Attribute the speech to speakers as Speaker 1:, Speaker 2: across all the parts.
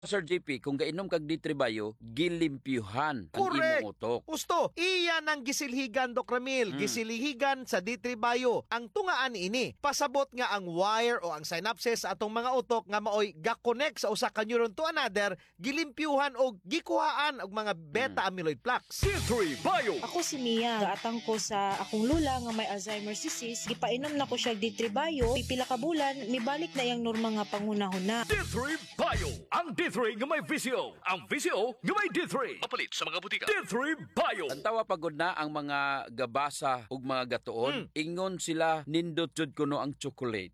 Speaker 1: Sir JP, kung gainom kag D3 Bio, gilimpyuhan ang
Speaker 2: Correct.
Speaker 1: imong utok.
Speaker 2: Gusto, iyan ang gisilhigan, Doc Ramil. Gisilhigan sa D3 Bio. Ang tungaan ini, pasabot nga ang wire o ang synapses sa atong mga utok nga maoy ga-connect sa usa ka neuron to another, gilimpyuhan o gikuhaan og mga beta amyloid plaques.
Speaker 3: D3 Bio.
Speaker 4: Ako si Mia, gaatang ko sa akong lula nga may Alzheimer's disease, gipainom na ko siya D3 Bio, pipila ka bulan, mibalik na yang normal nga pangunahuna.
Speaker 3: D3 Bio. Ang D3 nga may visio. Ang visio nga may D3. Mapalit sa mga butika. D3 Bio.
Speaker 1: Ang tawa pagod na ang mga gabasa ug mga gatuon, ingon sila nindot jud kuno ang chocolate.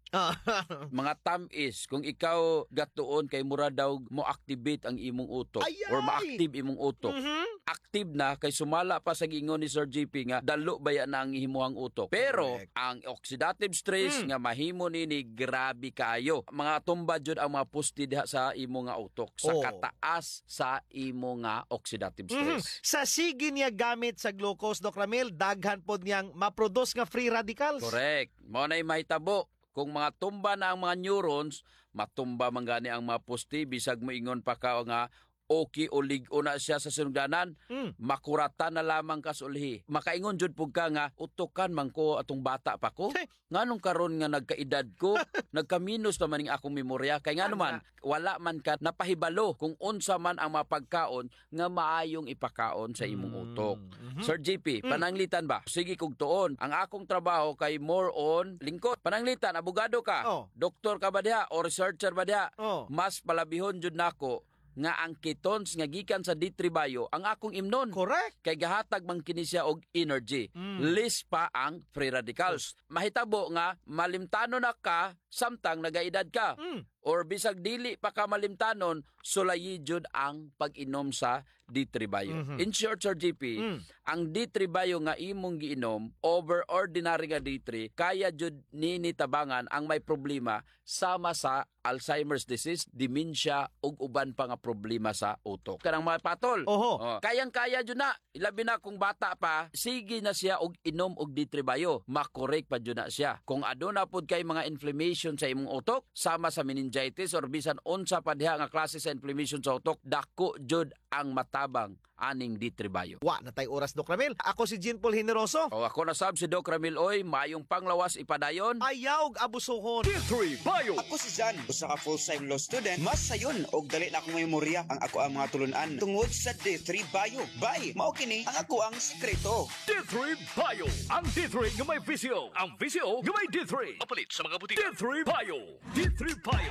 Speaker 1: Mga tamis, kung ikaw gatuon kay mura daw mo activate ang imong utok
Speaker 2: Ayay!
Speaker 1: or ma-active imong utok. Active na kay sumala pa sa gingon ni Sir JP nga dalo baya na ang himuhang utok. Pero
Speaker 2: Correct.
Speaker 1: ang oxidative stress nga mahimo nini grabe kayo. Mga tumba jud ang mga pusti diha sa imo nga utok sa
Speaker 2: Oh.
Speaker 1: kataas sa imo nga oxidative stress.
Speaker 2: Sa sige niya gamit sa glucose, Doc Ramil, daghan pod niyang maproduce nga free radicals.
Speaker 1: Correct. Mo na'y mahitabo. Kung mga tumba na ang mga neurons, matumba man gani ang mga pusti, bisag mo ingon pa ka nga okay o ligo na siya sa sinugdanan, makurata na lamang ka sulhi. Makaingon jud pug ka nga utokan man ko atong bata pa ko. Nganong karon nga nagkaedad ko, nagkaminos naman ning akong memorya kay ngano man wala man ka napahibalo kung unsa man ang mapagkaon nga maayong ipakaon sa imong utok. Sir JP, pananglitan ba? Sige kog tuon. Ang akong trabaho kay more on lingkod. Pananglitan, abogado ka,
Speaker 2: Oh.
Speaker 1: doktor ka ba diha o researcher ba diha?
Speaker 2: Oh.
Speaker 1: Mas palabihon jud nako nga ang ketones nga gikan sa D3 Bio ang akong imnon.
Speaker 2: Correct.
Speaker 1: Kay gahatag man kini siya og energy. Less pa ang free radicals. Mahitabo nga malimtanon na ka samtang nagaedad ka. Or bisag dili pa ka malimtanon, sulayi jud ang pag-inom sa D3 Bio. In short, Sir JP, ang D3 Bio nga imong giinom over ordinary nga D3, kaya jud nini tabangan ang may problema sama sa Alzheimer's disease, dementia ug uban pa nga problema sa utok. Kanang mga patol.
Speaker 2: Oho.
Speaker 1: Kayang-kaya jud na. Ilabi na kung bata pa, sige na siya og inom og D3 Bio. Makorek pa jud na siya. Kung aduna pod kay mga inflammation sa imong utok, sama sa meningitis or bisan unsa pa diha nga klase sa inflammation sa utok, dako jud ang matabang aning D3 Bio.
Speaker 2: Wa na tay oras, Doc Ramil. Ako si Jean Paul Generoso.
Speaker 1: O ako na sab si Doc Ramil Oy, mayong panglawas ipadayon.
Speaker 2: Ayaw og abusuhon.
Speaker 3: D3 Bio.
Speaker 5: Ako si Jan, usa ka full-time law student. Mas sayon og dali na akong memorya ang ako ang mga tulunan tungod sa D3 Bio. Bye, mao kini ang ako ang sekreto.
Speaker 3: D3 Bio. Ang D3 nga may visio. Ang visio nga may D3. Mapalit sa mga butika. D3 Bio. D3 Bio.